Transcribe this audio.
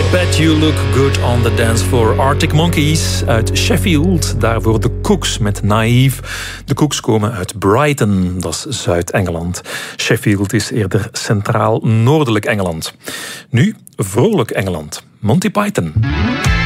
I bet you look good on the dance floor. Arctic Monkeys uit Sheffield. Daarvoor de Cooks met Naive. De Cooks komen uit Brighton, dat is Zuid-Engeland. Sheffield is eerder centraal-noordelijk Engeland. Nu vrolijk Engeland. Monty Python.